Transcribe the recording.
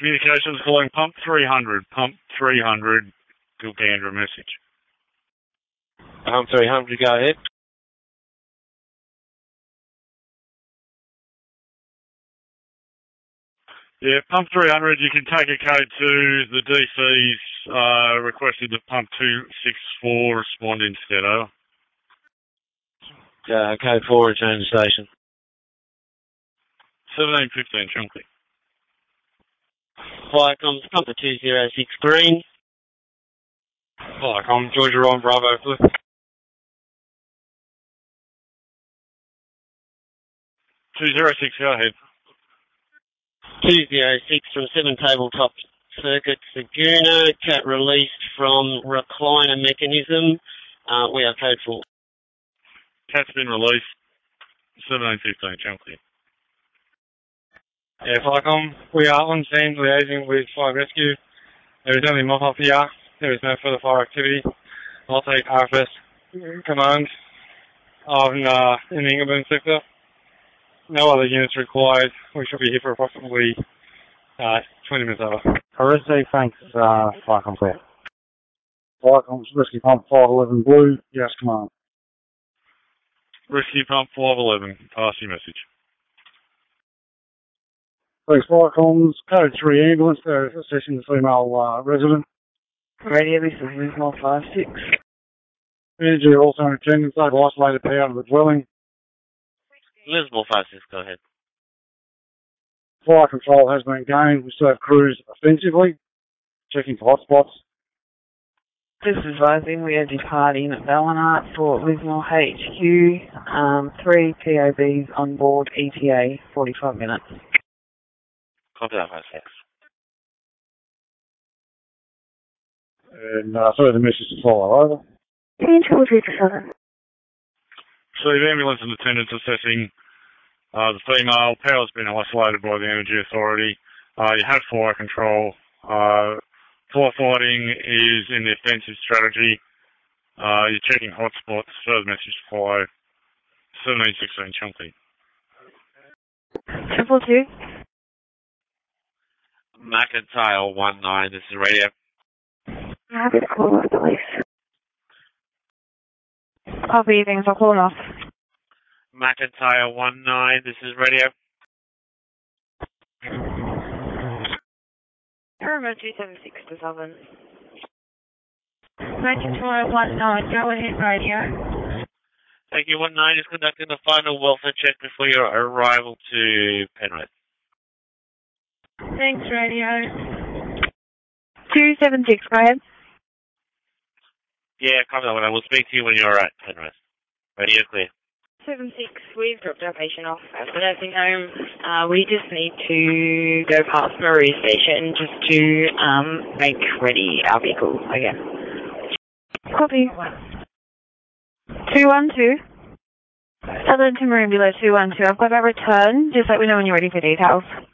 Communications calling Pump 300. Pump 300, Gilgandra message. Pump 300, go ahead. Yeah, Pump 300, you can take a code to the DC's requested that Pump 264 respond instead, over. Code 4, return to station. 1715, Chunky. Flycom's Pump 206 green. Flycom, Georgia Ron, Bravo, Flip. 206, go ahead. 206 from 7 tabletop circuits, Laguna, cat released from recliner mechanism. We are code 4. Cat's been released. 1715, Chunky. Yeah, Flycom, we are on scene liaising with Fire Rescue. There is only mop-up here. There is no further fire activity. I'll take RFS command in the Ingerbeen sector. No other units required. We should be here for approximately 20 minutes over. RSA, thanks, Flycom clear. Flycom's Rescue Pump 511 Blue, yes, command. Rescue Pump 511, pass your message. Thanks, Flycom's Code 3 ambulance, they're assessing the female resident. Radio, this is Lismore 56. Energy also in attendance, they've isolated power to the dwelling. Lismore 56, go ahead. Fire control has been gained. We still have crews offensively, checking for hotspots. This is advising we are departing Ballina for Lismore HQ. 3 POBs on board ETA, 45 minutes. Copy that, 56. And further message to follow, over. Control 37. So the ambulance and attendants assessing the female. Power's been isolated by the Energy Authority. You have fire control. Firefighting is in the offensive strategy. You're checking hotspots. Further message to follow. 1716, Chunky. 242. McIntyre 19, this is radio. Happy to call off, please. Copy, things are calling off. McIntyre 19, this is radio. Paramount 276 to 7. McIntyre 19, go ahead, radio. Thank you, 19 is conducting the final welfare check before your arrival to Penrith. Thanks, radio. 276, go ahead. Yeah, copy that one. I will speak to you when you're at Penrith. Radio clear. 76, we've dropped our patient off at the nursing home. We just need to go past Marie Station just to make ready our vehicle again. Copy. 212. Southern Timor Ambulance 212. I've got a return. Just let me know when you're ready for details.